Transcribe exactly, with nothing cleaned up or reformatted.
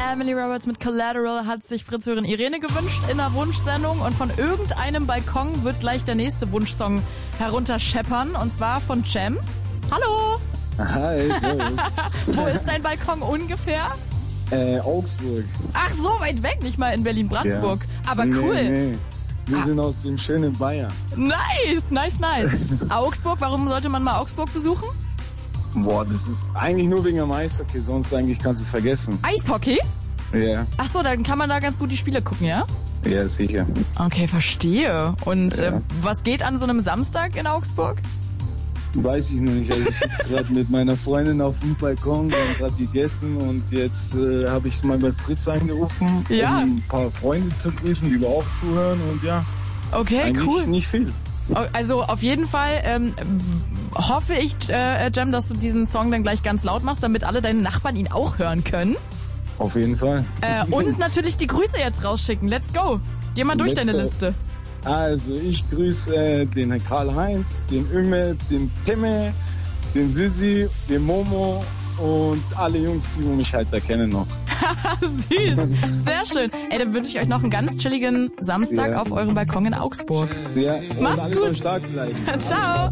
Emily Roberts mit Collateral hat sich Fritz-Hörerin Irene gewünscht in der Wunschsendung und von irgendeinem Balkon wird gleich der nächste Wunschsong herunterscheppern und zwar von Gems. Hallo! Hi, servus. Wo ist dein Balkon ungefähr? Äh, Augsburg. Ach, so weit weg, nicht mal in Berlin-Brandenburg. Ja. Aber nee, cool. Nee. Wir ah. sind aus dem schönen Bayern. Nice, nice, nice. Augsburg, warum sollte man mal Augsburg besuchen? Boah, das ist eigentlich nur wegen dem Eishockey, sonst eigentlich kannst du es vergessen. Eishockey? Ja. Ach so, dann kann man da ganz gut die Spiele gucken, ja? Ja, sicher. Okay, verstehe. Und ja. äh, was geht an so einem Samstag in Augsburg? Weiß ich noch nicht. Also ich sitze gerade mit meiner Freundin auf dem Balkon, wir haben gerade gegessen und jetzt äh, habe ich mal bei Fritz angerufen, ja. um ein paar Freunde zu grüßen, die wir auch zuhören und ja. Okay, eigentlich cool. nicht viel. Also auf jeden Fall ähm, hoffe ich, äh, Jem, dass du diesen Song dann gleich ganz laut machst, damit alle deine Nachbarn ihn auch hören können. Auf jeden Fall. Äh, und natürlich die Grüße jetzt rausschicken. Let's go. Geh mal durch Let's deine go. Liste. Also ich grüße äh, den Karl-Heinz, den Ümme, den Timme, den Sisi, den Momo und alle Jungs, die mich halt da kennen noch. Süß, sehr schön. Ey, dann wünsche ich euch noch einen ganz chilligen Samstag ja. auf eurem Balkon in Augsburg. Ja, mach's und gut. Soll stark bleiben. Ciao.